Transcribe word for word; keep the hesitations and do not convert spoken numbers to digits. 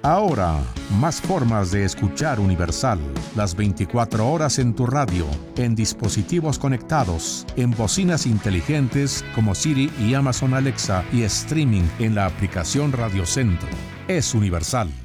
Ahora, más formas de escuchar Universal. Las veinticuatro horas en tu radio, en dispositivos conectados, en bocinas inteligentes como Siri y Amazon Alexa y streaming en la aplicación Radio Centro. Es Universal.